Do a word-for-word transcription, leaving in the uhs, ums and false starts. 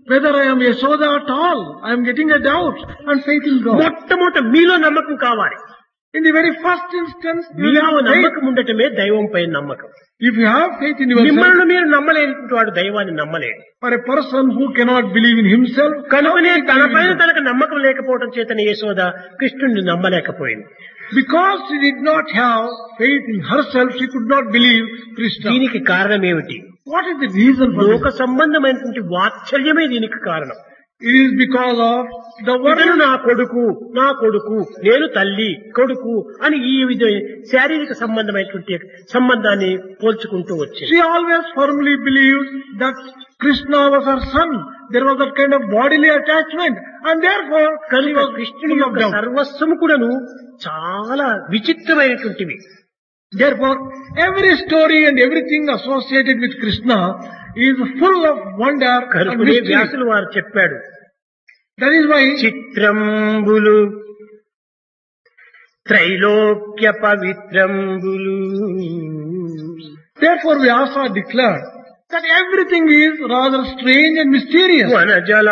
whether I am Yashoda at all. I am getting a doubt and faith in God. మొట్టమొదట మీలో నమ్మకం కావాలి. In the very first instance, you మీలో have faith. నమ్మకం ఉండటమే దైవంపై నమ్మకం. If you have faith in yourself, మిమ్మల్ని మీరు నమ్మలేనటువంటి వాడు దైవాన్ని నమ్మలేడు. for a person who cannot believe in himself, కనుకనే how can he తన believe in పైన God? తనకు నమ్మకం లేకపోవడం చేతనే యశోద కృష్ణుడిని నమ్మలేకపోయింది. Because she did not have faith in herself, she could not believe Krishna. దీనికి కారణం ఏమిటి? What is the reason for లోక this? సంబంధమైనటువంటి వాత్సల్యమే దీనికి కారణం. It is because of the ఇతను world. నా కొడుకు, నా కొడుకు, నేను తల్లి, కొడుకు అని ఈ విధ శారీరక సంబంధమైనటువంటి సంబంధాన్ని పోల్చుకుంటూ వచ్చింది. She always firmly believed that Krishna was her son. There was that kind of bodily attachment, and therefore she కనుక was కృష్ణుని full of యొక్క doubt. సర్వస్వము కూడాను చాలా విచిత్రమైనటువంటివి. Therefore, every story and everything associated with Krishna is full of wonder and కనుకనే mystery. వ్యాసులు వారు చెప్పాడు, That is why చిత్రంబులు Trailokya పవిత్రంబులు. therefore Vyasa declared that everything is rather strange and mysterious. వనజల